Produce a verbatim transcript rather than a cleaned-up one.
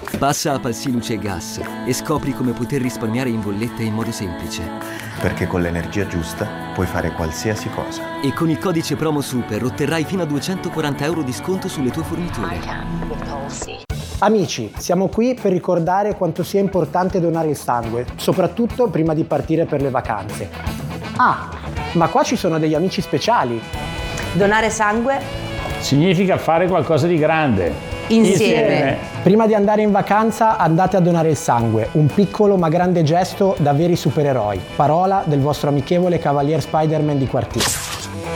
Passa a Palsy Luce e Gas e scopri come poter risparmiare in bolletta in modo semplice. Perché con l'energia giusta puoi fare qualsiasi cosa. E con il codice promo SUPER otterrai fino a duecentoquaranta euro di sconto sulle tue forniture. Amici, siamo qui per ricordare quanto sia importante donare il sangue, soprattutto prima di partire per le vacanze. Ah, ma qua ci sono degli amici speciali. Donare sangue significa fare qualcosa di grande. Insieme. Insieme. Prima di andare in vacanza andate a donare il sangue, un piccolo ma grande gesto da veri supereroi. Parola del vostro amichevole Cavalier Spider-Man di quartiere.